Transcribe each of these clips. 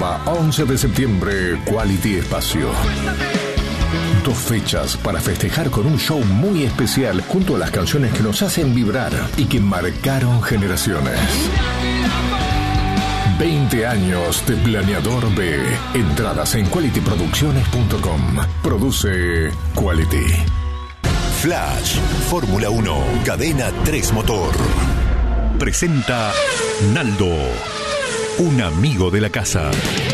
Córdoba, 11 de septiembre, Quality Espacio. 2 fechas para festejar con un show muy especial junto a las canciones que nos hacen vibrar y que marcaron generaciones. 20 años de Planeador B. Entradas en qualityproducciones.com. Produce Quality. Flash, Fórmula 1, Cadena 3 Motor. Presenta Naldo, un amigo de la casa.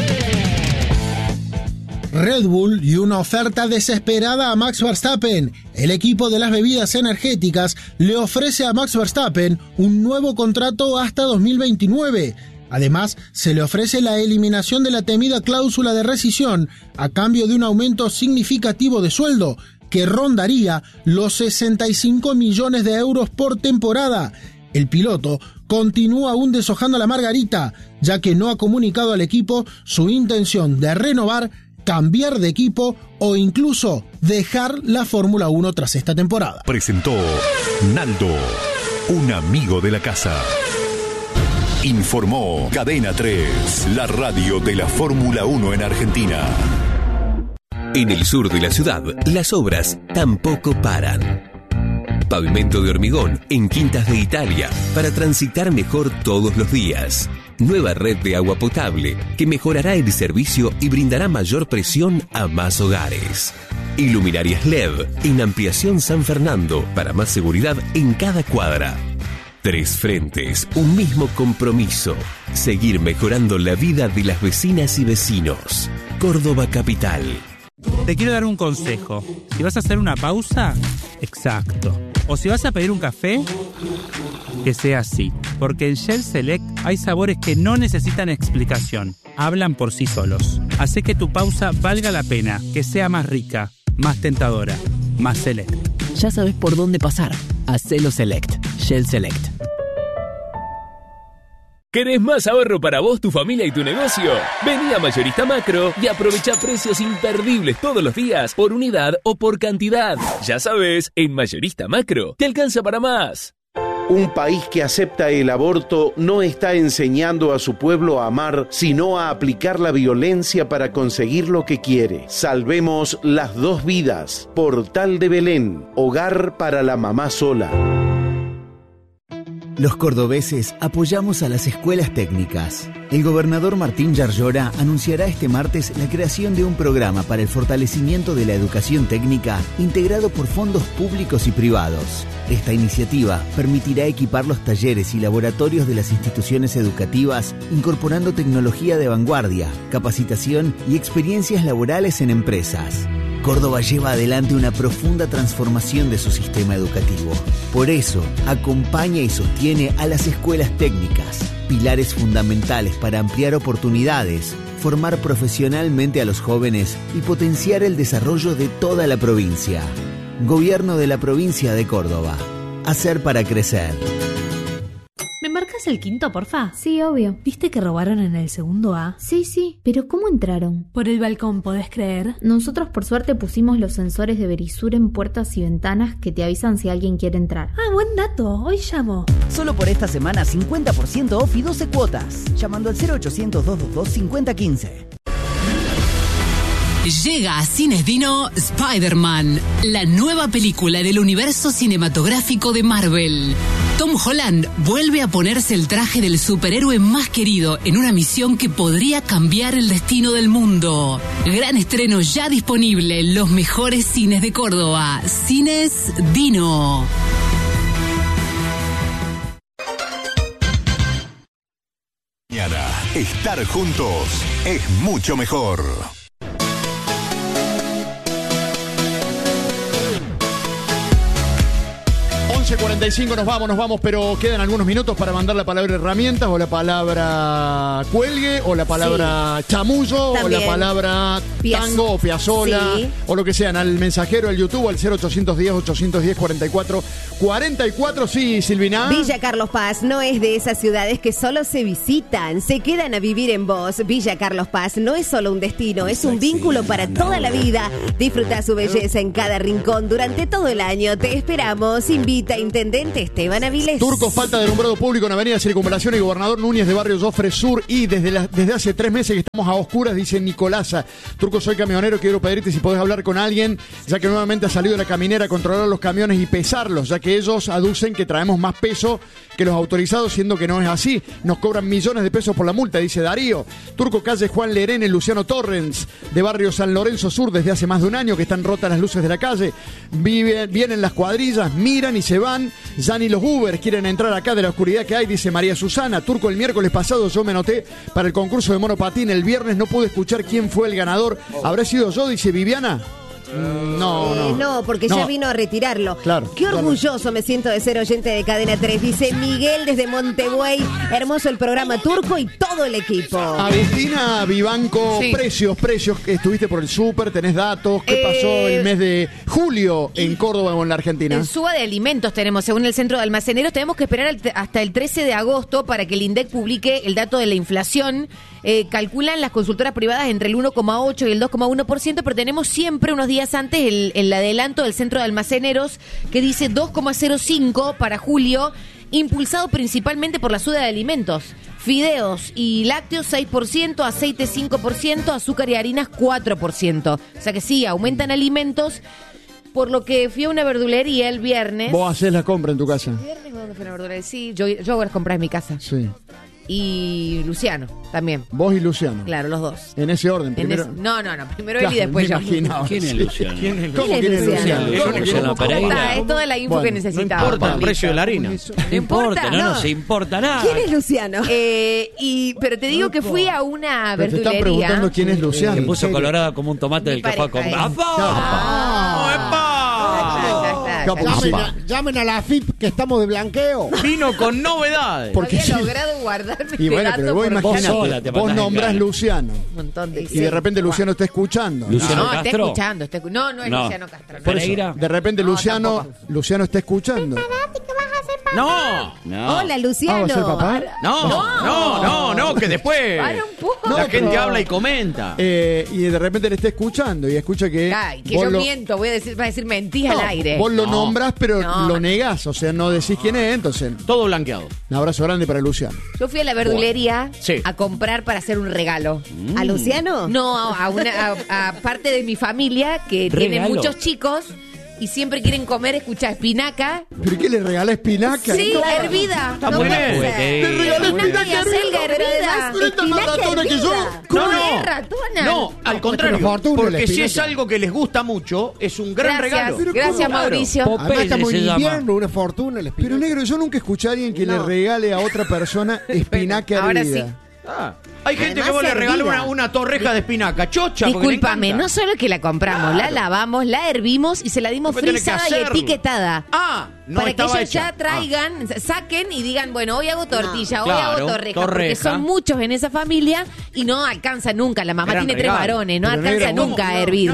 Red Bull y una oferta desesperada a Max Verstappen. El equipo de las bebidas energéticas le ofrece a Max Verstappen un nuevo contrato hasta 2029. Además, se le ofrece la eliminación de la temida cláusula de rescisión a cambio de un aumento significativo de sueldo, que rondaría los 65 millones de euros por temporada. El piloto continúa aún deshojando la margarita, ya que no ha comunicado al equipo su intención de renovar, cambiar de equipo o incluso dejar la Fórmula 1 tras esta temporada. Presentó Naldo, un amigo de la casa. Informó Cadena 3, la radio de la Fórmula 1 en Argentina. En el sur de la ciudad, las obras tampoco paran. Pavimento de hormigón en Quintas de Italia para transitar mejor todos los días. Nueva red de agua potable que mejorará el servicio y brindará mayor presión a más hogares. Iluminarias LED en Ampliación San Fernando para más seguridad en cada cuadra. 3 frentes, un mismo compromiso. Seguir mejorando la vida de las vecinas y vecinos. Córdoba Capital. Te quiero dar un consejo. Si vas a hacer una pausa, exacto. O si vas a pedir un café, que sea así. Porque en Shell Select hay sabores que no necesitan explicación. Hablan por sí solos. Hace que tu pausa valga la pena, que sea más rica, más tentadora, más select. Ya sabes por dónde pasar. Hacelo Select. Shell Select. ¿Querés más ahorro para vos, tu familia y tu negocio? Vení a Mayorista Macro y aprovecha precios imperdibles todos los días, por unidad o por cantidad. Ya sabes, en Mayorista Macro te alcanza para más. Un país que acepta el aborto no está enseñando a su pueblo a amar, sino a aplicar la violencia para conseguir lo que quiere. Salvemos las 2 vidas. Portal de Belén, hogar para la mamá sola. Los cordobeses apoyamos a las escuelas técnicas. El gobernador Martín Yarlora anunciará este martes la creación de un programa para el fortalecimiento de la educación técnica integrado por fondos públicos y privados. Esta iniciativa permitirá equipar los talleres y laboratorios de las instituciones educativas incorporando tecnología de vanguardia, capacitación y experiencias laborales en empresas. Córdoba lleva adelante una profunda transformación de su sistema educativo. Por eso, acompaña y sostiene a las escuelas técnicas, pilares fundamentales para ampliar oportunidades, formar profesionalmente a los jóvenes y potenciar el desarrollo de toda la provincia. Gobierno de la provincia de Córdoba. Hacer para crecer. ¿Me marcas el quinto, porfa? Sí, obvio. ¿Viste que robaron en el segundo A? Sí, pero ¿cómo entraron? Por el balcón, ¿podés creer? Nosotros por suerte pusimos los sensores de Verisur en puertas y ventanas que te avisan si alguien quiere entrar. Ah, buen dato, hoy llamo. Solo por esta semana 50% off y 12 cuotas. Llamando al 0800-222-5015. Llega a Cines Dino Spider-Man, la nueva película del universo cinematográfico de Marvel. Tom Holland vuelve a ponerse el traje del superhéroe más querido en una misión que podría cambiar el destino del mundo. Gran estreno ya disponible en los mejores cines de Córdoba. Cines Dino. Mañana, estar juntos es mucho mejor. 11:45 nos vamos, pero quedan algunos minutos para mandar la palabra herramientas o la palabra cuelgue o la palabra chamullo o la palabra tango o piazzola o lo que sean, al mensajero, al YouTube, al 0810-810-4444. Sí, Silvina. Villa Carlos Paz no es de esas ciudades que solo se visitan, se quedan a vivir en vos. Villa Carlos Paz no es solo un destino, es un vínculo para toda la vida. Disfruta su belleza en cada rincón durante todo el año. Te esperamos. Invita, interesa intendente Esteban Avilés. Turco, falta de alumbrado público en Avenida Circunvalación y Gobernador Núñez de Barrio Jofre Sur. Y desde hace 3 meses que estamos a oscuras, dice Nicolasa. Turco, soy camionero, quiero pedirte si podés hablar con alguien, ya que nuevamente ha salido la caminera a controlar los camiones y pesarlos, ya que ellos aducen que traemos más peso que los autorizados, siendo que no es así. Nos cobran millones de pesos por la multa, dice Darío. Turco, calle Juan Lerén, en Luciano Torrens, de Barrio San Lorenzo Sur, desde hace más de un año que están rotas las luces de la calle. Vienen las cuadrillas, miran y se van. Ya ni los Uber quieren entrar acá de la oscuridad que hay, dice María Susana. Turco, el miércoles pasado yo me anoté para el concurso de monopatín. El viernes no pude escuchar quién fue el ganador. ¿Habrá sido yo, dice Viviana? No, porque ya vino a retirarlo. Claro. Qué orgulloso me siento de ser oyente de Cadena 3. Dice Miguel desde Montebuey. Hermoso el programa, Turco y todo el equipo. Agustina Vivanco, sí. Precios. Estuviste por el súper, tenés datos. ¿Qué pasó el mes de julio en Córdoba o en la Argentina? En suba de alimentos tenemos, según el Centro de Almaceneros, tenemos que esperar hasta el 13 de agosto para que el INDEC publique el dato de la inflación. Calculan las consultoras privadas entre el 1,8 y el 2,1%, pero tenemos siempre unos días antes el adelanto del Centro de Almaceneros que dice 2,05 para julio, impulsado principalmente por la suba de alimentos. Fideos y lácteos 6%, aceite 5%, azúcar y harinas 4%. O sea que sí, aumentan alimentos. Por lo que fui a una verdulería el viernes. ¿Vos hacés la compra en tu casa? ¿El viernes dónde fui a una verdulería? Sí, yo hago las compras en mi casa. Sí. Y Luciano también. Vos y Luciano. Claro, los dos. En ese orden, primero. No, primero él y después yo. ¿Quién es Luciano? ¿Quién es Luciano? Luciano Pereira. Es toda la info que necesitaba. No importa el precio de la harina. No importa, no se importa nada. ¿Quién es Luciano? Pero te digo que fui a una Pero te verdulería. están preguntando quién es Luciano. Se puso colorada como un tomate del que fue a comprar. Llamen a la AFIP que estamos de blanqueo. Vino con novedades. Porque había logrado guardarme y bueno, pero vos imaginate, vos nombrás Luciano. Un montón de y de repente Luciano está escuchando. Luciano Castro. Está escuchando. No es Luciano Castro. Por eso, de repente Luciano está escuchando. No. Hola, Luciano. ¿Va a ser papá? No, que después la gente habla y comenta. Y de repente le está escuchando y escucha que... Ay, que yo miento, va a decir mentiras al aire. Vos lo nombrás, pero lo negás, o sea, no decís quién es, entonces... Todo blanqueado. Un abrazo grande para Luciano. Yo fui a la verdulería a comprar para hacer un regalo. ¿A Luciano? No, a parte de mi familia que tiene muchos chicos y siempre quieren comer, espinaca. ¿Pero qué le regalás espinaca? Sí, hervida. Está muy bien. Le regalé espinaca y acelga hervida. ¿No está más ratona que yo? No es ratona. No, al contrario. Porque si es algo que les gusta mucho, es un gran regalo. Gracias, Mauricio. Además estamos en invierno, una fortuna el espinaca. Pero negro, yo nunca escuché a alguien que le regale a otra persona espinaca hervida. Ahora sí. Hay gente que vos le regala una torreja de espinaca chocha. Discúlpame, no solo que la compramos, la lavamos, la hervimos y se la dimos frisada y etiquetada. Para que ellos ya traigan, saquen y digan, bueno, hoy hago tortilla, hoy hago torreja. Porque son muchos en esa familia y no alcanza nunca. La mamá tiene 3 varones, no alcanza nunca a hervir.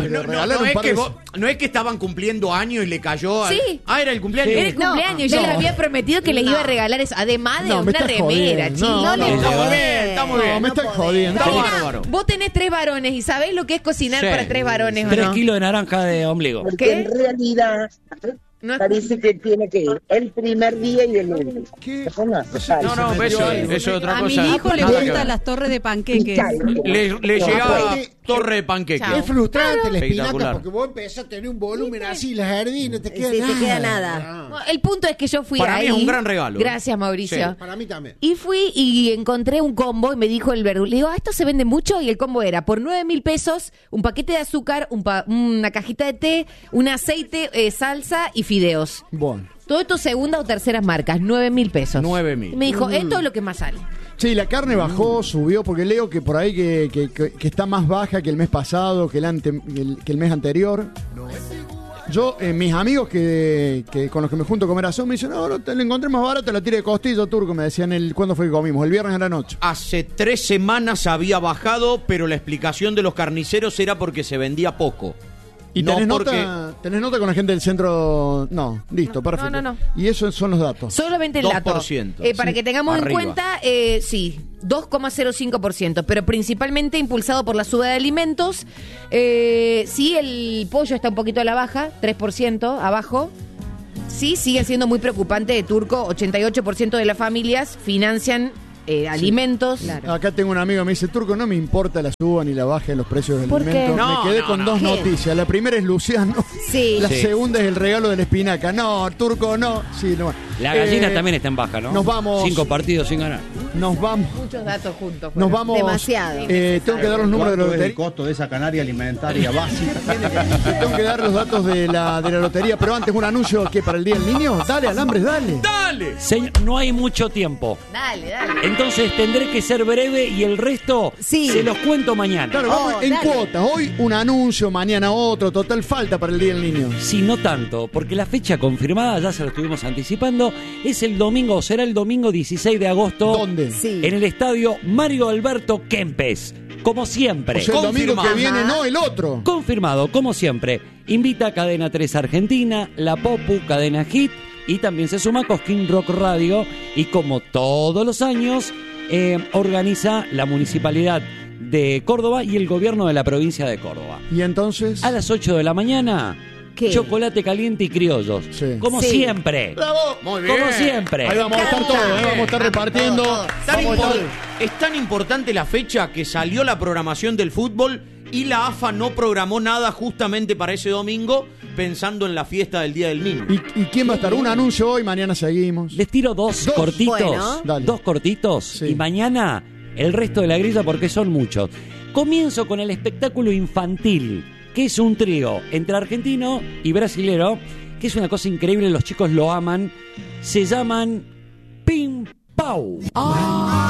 No es que estaban cumpliendo años y le cayó. Sí. Era el cumpleaños. Era el cumpleaños. Yo les había prometido que les iba a regalar eso. Además de una remera, chicos. Está muy bien. Me estás jodiendo. Vos tenés 3 varones y sabés lo que es cocinar para 3 varones, ¿o no? 3 kilos de naranja de ombligo. Porque en realidad parece que tiene que ir el primer día y el último. ¿Qué? No, eso es otra cosa. A mi hijo le gustan las torres de panqueques. Le llegaba torre de panqueques. Es frustrante la espinaca porque vos empezás a tener un volumen así, las hervís, no te queda nada. El punto es que yo fui para mí es un gran regalo. Gracias, Mauricio. Sí, para mí también. Y fui y encontré un combo y me dijo el verdugo, le digo, ¿esto se vende mucho? Y el combo era por 9.000 pesos, un paquete de azúcar, una cajita de té, un aceite, salsa y fideos. Bueno. Todo esto segunda o terceras marcas, 9.000 pesos. 9.000. Y me dijo, esto es lo que más sale. Sí, la carne bajó, subió, porque leo que por ahí que está más baja que el mes pasado, que el mes anterior. Yo, mis amigos que con los que me junto a comer asado me dicen, no, te la encontré más barata, la tiré de costillo, Turco, me decían, ¿cuándo fue que comimos? El viernes a la noche. Hace 3 semanas había bajado, pero la explicación de los carniceros era porque se vendía poco. ¿Y tenés nota con la gente del centro? No, listo, perfecto. No. Y esos son los datos. Solamente el dato. 2%. Para que tengamos en cuenta, sí, 2,05%, pero principalmente impulsado por la suba de alimentos. Sí, el pollo está un poquito a la baja, 3% abajo. Sí, sigue siendo muy preocupante, Turco. 88% de las familias financian alimentos. Claro. Acá tengo un amigo que me dice, Turco, no me importa la suba ni la baja de los precios del alimento. No, me quedé con dos noticias. La primera es Luciano. Sí. La segunda es el regalo de la espinaca. No, Turco, no. Sí, no. La gallina también está en baja, ¿no? Nos vamos. 5 partidos sin ganar. Nos vamos. Muchos datos juntos. Nos vamos. Demasiado. Tengo que dar los números de la lotería. El costo de esa canaria alimentaria básica. Tengo que dar los datos de la lotería, pero antes un anuncio que para el Día del Niño. Dale, Alambres, dale. ¡Dale! Señor, no hay mucho tiempo. Dale. Entonces tendré que ser breve y el resto se los cuento mañana. Claro, vamos en cuotas. Hoy un anuncio, mañana otro. Total falta para el Día del Niño. Sí, no tanto, porque la fecha confirmada, ya se lo estuvimos anticipando, es el domingo, será el domingo 16 de agosto. ¿Dónde? Sí. En el estadio Mario Alberto Kempes. Como siempre. O sea, el domingo que viene, no el otro. Confirmado, como siempre. Invita a Cadena 3 Argentina, La Popu, Cadena Hit, y también se suma Cosquín Rock Radio. Y como todos los años, organiza la Municipalidad de Córdoba y el gobierno de la provincia de Córdoba. ¿Y entonces? A las 8 de la mañana... ¿Qué? Chocolate caliente y criollos. Sí. Como siempre. ¡Bravo! Muy bien. Como siempre. Ahí vamos a estar todos, vamos a estar repartiendo. Es tan importante la fecha que salió la programación del fútbol y la AFA no programó nada justamente para ese domingo, pensando en la fiesta del Día del Niño. ¿Y quién va a estar? Un anuncio hoy, mañana seguimos. Les tiro dos cortitos. Bueno. Dos cortitos. Sí. Y mañana el resto de la grilla porque son muchos. Comienzo con el espectáculo infantil, que es un trío entre argentino y brasilero, que es una cosa increíble, los chicos lo aman. Se llaman Pim Pau.